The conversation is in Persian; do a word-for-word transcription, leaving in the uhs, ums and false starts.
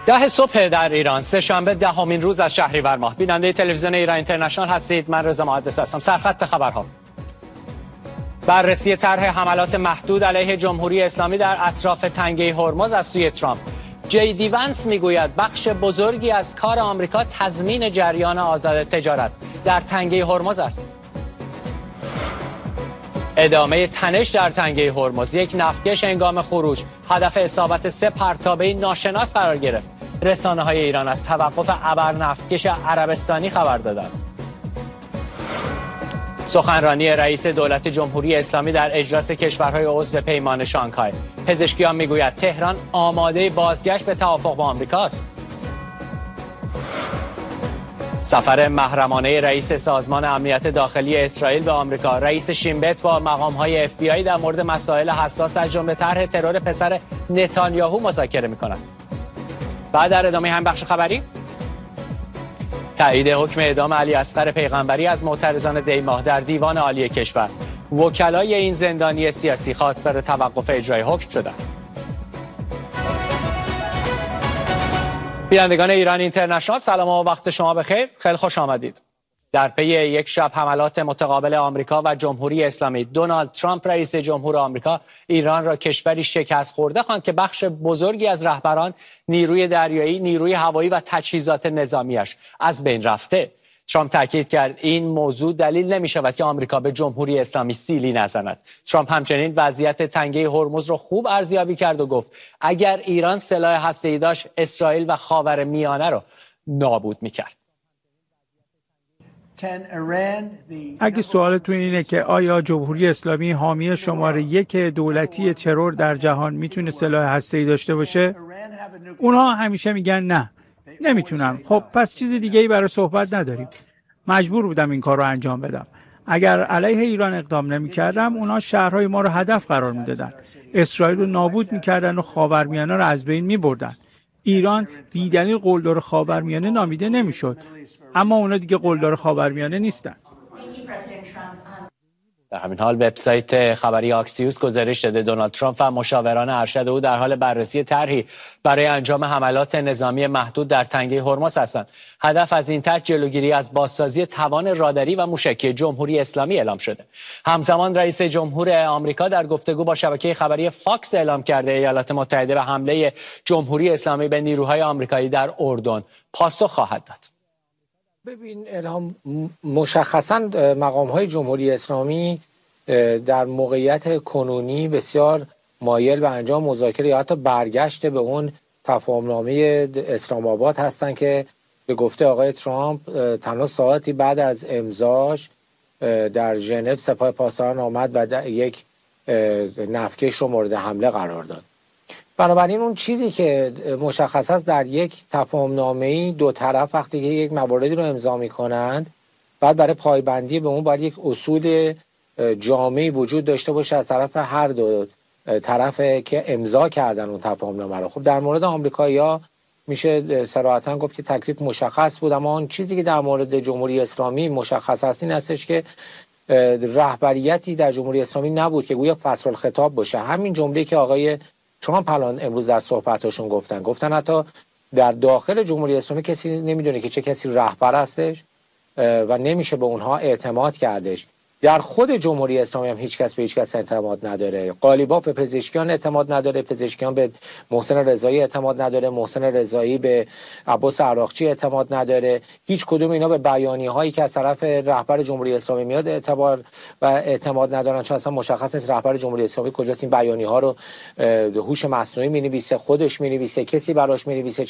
ده صبح در ایران، سه شنبه دهمین روز از شهریور ماه. بیننده تلویزیون ایران اینترنشنال هستید. من رضا محدث هستم. سرخط خبرها: بررسی طرح حملات محدود علیه جمهوری اسلامی در اطراف تنگه هرمز از سوی ترامپ. جی دی ونس میگوید بخش بزرگی از کار آمریکا تضمین جریان آزاد تجارت در تنگه هرمز است. ادامه تنش در تنگه هرمز. یک نفتکش هنگام خروج هدف اصابت سه پرتابه ناشناس قرار گرفت. رسانه‌های ایران از توقف ابر نفتکش عربستانی خبر دادند. سخنرانی رئیس دولت جمهوری اسلامی در اجلاس کشورهای عضو پیمان شانگهای. پزشکیان میگوید تهران آماده بازگشت به توافق با آمریکاست. سفر محرمانه رئیس سازمان امنیت داخلی اسرائیل به آمریکا. رئیس شین بت با مقام‌های اف بی آی در مورد مسائل حساس از جمله طرح ترور پسر نتانیاهو مذاکره می‌کنند. بعد در ادامه هم بخش خبری، تایید حکم اعدام علی اصغر پیغمبری از معترضان دیماه در دیوان عالی کشور. وکلای این زندانی سیاسی خواستار توقف اجرای حکم شدند. بینندگان ایران اینترنشنال، سلام و وقت شما بخیر. خیلی خوش آمدید. در پی یک شب حملات متقابل آمریکا و جمهوری اسلامی، دونالد ترامپ رئیس جمهور آمریکا ایران را کشوری شکست خورده خواند که بخش بزرگی از رهبران، نیروی دریایی، نیروی هوایی و تجهیزات نظامیش از بین رفته. ترامپ تاکید کرد این موضوع دلیل نمی شود که آمریکا به جمهوری اسلامی سیلی نزند. ترامپ همچنین وضعیت تنگه هرمز را خوب ارزیابی کرد و گفت اگر ایران سلاح هسته‌ای داشت، اسرائیل و خاورمیانه را نابود می‌کرد. اگه سوالتون اینه که آیا جمهوری اسلامی حامی شماره یک دولتی ترور در جهان میتونه سلاح هسته‌ای داشته باشه؟ اونها همیشه میگن نه، نمیتونم. خب پس چیز دیگه ای برای صحبت نداریم. مجبور بودم این کار رو انجام بدم. اگر علیه ایران اقدام نمی‌کردم، اونها شهرهای ما رو هدف قرار میدادن، اسرائیل رو نابود می‌کردن و خاورمیانه رو از بین می‌بردن. ایران بی‌دلیل قلدر خاورمیانه نامیده نمی‌شد. اما اونا دیگه قلدر خاورمیانه نیستن. در همین حال وبسایت خبری آکسیوس گزارش داده دونالد ترامپ و مشاوران ارشد او در حال بررسی طرحی برای انجام حملات نظامی محدود در تنگه هرمز هستند. هدف از این طرح جلوگیری از بازسازی توان راداری و موشکی جمهوری اسلامی اعلام شده. همزمان رئیس جمهور آمریکا در گفتگو با شبکه خبری فاکس اعلام کرده ایالات متحده به حمله جمهوری اسلامی به نیروهای آمریکایی در اردن پاسخ خواهد داد. ببین الهام، مشخصاً مقام‌های جمهوری اسلامی در موقعیت کنونی بسیار مایل به انجام مذاکره یا حتی برگشت به اون تفاهمنامه اسلام آباد هستند که به گفته آقای ترامپ تنها ساعتی بعد از امضاش در ژنو سپاه پاسداران آمد و یک نفتکش رو مورد حمله قرار داد. بنابراین اون چیزی که مشخص است در یک تفاهم‌نامه‌ای دو طرف وقتی که یک مواردی رو امضا می‌کنند، بعد برای پایبندی به اون باید یک اصول جامعی وجود داشته باشه از طرف هر دو طرف که امضا کردن اون تفاهم‌نامه رو. خب در مورد آمریکایی‌ها میشه صراحتاً گفت که تکلیف مشخص بود، اما اون چیزی که در مورد جمهوری اسلامی مشخص است این هستش که رهبریتی در جمهوری اسلامی نبود که گویا فصل الخطاب باشه. همین جمله‌ای که آقای ترامپ الان امروز در صحبتاشون گفتن گفتن حتی در داخل جمهوری اسلامی کسی نمیدونه که چه کسی رهبر هستش و نمیشه به اونها اعتماد کردش. در خود جمهوری اسلامی هم هیچ کس به هیچ کس اعتماد نداره. قالیباف به پزشکیان اعتماد نداره، پزشکیان به محسن رضایی اعتماد نداره، محسن رضایی به عباس عراقچی اعتماد نداره. هیچ کدوم اینا به بیانیه هایی که از طرف رهبر جمهوری اسلامی میاد اعتبار و اعتماد ندارن، چون اصلا مشخص نیست رهبر جمهوری اسلامی کجاست این بیانیه ها رو هوش مصنوعی مینویسه، خودش مینویسه، کسی براش مینویسه،